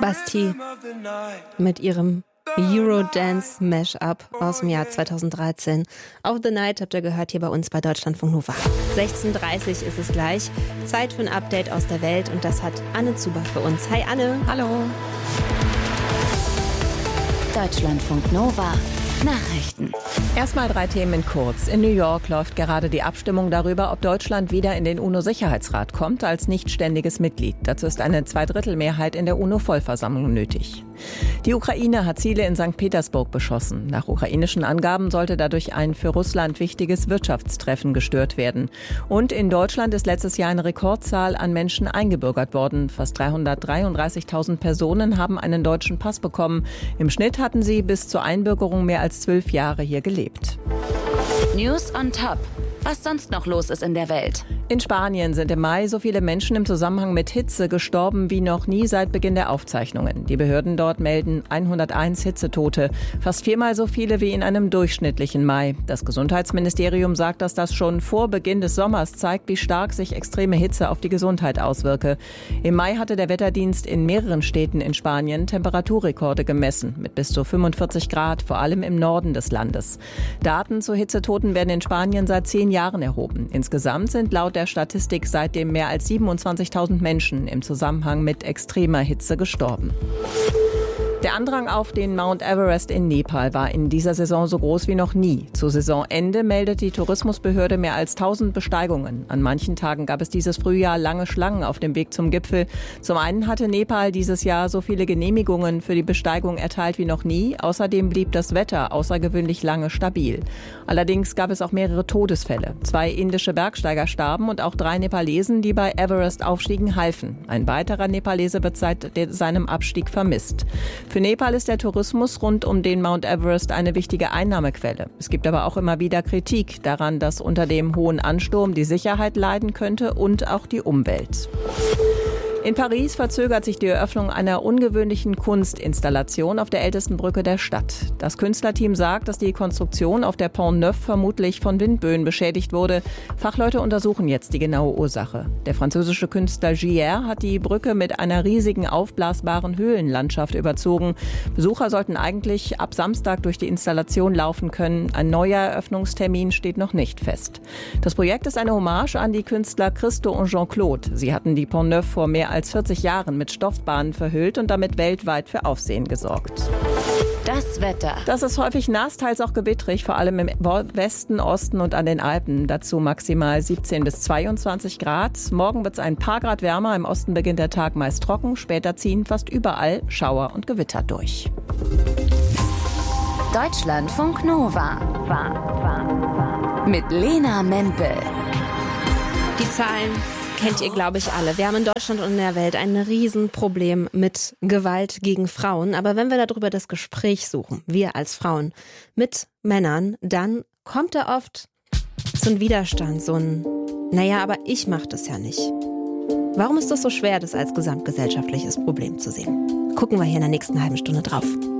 Bastille mit ihrem Eurodance-Mashup aus dem Jahr 2013. Of the Night habt ihr gehört hier bei uns bei Deutschlandfunk Nova. 16:30 Uhr ist es gleich. Zeit für ein Update aus der Welt und das hat Anne Zuber für uns. Hi Anne. Hallo. Deutschlandfunk Nova. Nachrichten. Erstmal 3 Themen kurz. In New York läuft gerade die Abstimmung darüber, ob Deutschland wieder in den UNO-Sicherheitsrat kommt als nichtständiges Mitglied. Dazu ist eine Zweidrittelmehrheit in der UNO-Vollversammlung nötig. Die Ukraine hat Ziele in St. Petersburg beschossen. Nach ukrainischen Angaben sollte dadurch ein für Russland wichtiges Wirtschaftstreffen gestört werden. Und in Deutschland ist letztes Jahr eine Rekordzahl an Menschen eingebürgert worden. Fast 333.000 Personen haben einen deutschen Pass bekommen. Im Schnitt hatten sie bis zur Einbürgerung mehr als 12 Jahre hier gelebt. News on Top. Was sonst noch los ist in der Welt. In Spanien sind im Mai so viele Menschen im Zusammenhang mit Hitze gestorben wie noch nie seit Beginn der Aufzeichnungen. Die Behörden dort melden 101 Hitzetote, fast 4-mal so viele wie in einem durchschnittlichen Mai. Das Gesundheitsministerium sagt, dass das schon vor Beginn des Sommers zeigt, wie stark sich extreme Hitze auf die Gesundheit auswirke. Im Mai hatte der Wetterdienst in mehreren Städten in Spanien Temperaturrekorde gemessen, mit bis zu 45 Grad, vor allem im Norden des Landes. Daten zu Hitzetoten werden in Spanien seit 10 Jahren erhoben. Insgesamt sind laut der Statistik seitdem mehr als 27.000 Menschen im Zusammenhang mit extremer Hitze gestorben. Der Andrang auf den Mount Everest in Nepal war in dieser Saison so groß wie noch nie. Zu Saisonende meldet die Tourismusbehörde mehr als 1000 Besteigungen. An manchen Tagen gab es dieses Frühjahr lange Schlangen auf dem Weg zum Gipfel. Zum einen hatte Nepal dieses Jahr so viele Genehmigungen für die Besteigung erteilt wie noch nie. Außerdem blieb das Wetter außergewöhnlich lange stabil. Allerdings gab es auch mehrere Todesfälle. 2 indische Bergsteiger starben und auch 3 Nepalesen, die bei Everest aufstiegen, halfen. Ein weiterer Nepalese wird seit seinem Abstieg vermisst. Für Nepal ist der Tourismus rund um den Mount Everest eine wichtige Einnahmequelle. Es gibt aber auch immer wieder Kritik daran, dass unter dem hohen Ansturm die Sicherheit leiden könnte und auch die Umwelt. In Paris verzögert sich die Eröffnung einer ungewöhnlichen Kunstinstallation auf der ältesten Brücke der Stadt. Das Künstlerteam sagt, dass die Konstruktion auf der Pont Neuf vermutlich von Windböen beschädigt wurde. Fachleute untersuchen jetzt die genaue Ursache. Der französische Künstler Gier hat die Brücke mit einer riesigen aufblasbaren Höhlenlandschaft überzogen. Besucher sollten eigentlich ab Samstag durch die Installation laufen können. Ein neuer Eröffnungstermin steht noch nicht fest. Das Projekt ist eine Hommage an die Künstler Christo und Jean-Claude. Sie hatten die Pont Neuf vor mehr als 40 Jahren mit Stoffbahnen verhüllt und damit weltweit für Aufsehen gesorgt. Das Wetter. Das ist häufig nass, teils auch gewittrig, vor allem im Westen, Osten und an den Alpen. Dazu maximal 17 bis 22 Grad. Morgen wird es ein paar Grad wärmer. Im Osten beginnt der Tag meist trocken. Später ziehen fast überall Schauer und Gewitter durch. Deutschlandfunk Nova. Mit Lena Mempel. Die Zahlen kennt ihr, glaube ich, alle. Wir haben in Deutschland und in der Welt ein Riesenproblem mit Gewalt gegen Frauen. Aber wenn wir darüber das Gespräch suchen, wir als Frauen mit Männern, dann kommt da oft so ein Widerstand, so ein, naja, aber ich mache das ja nicht. Warum ist das so schwer, das als gesamtgesellschaftliches Problem zu sehen? Gucken wir hier in der nächsten halben Stunde drauf.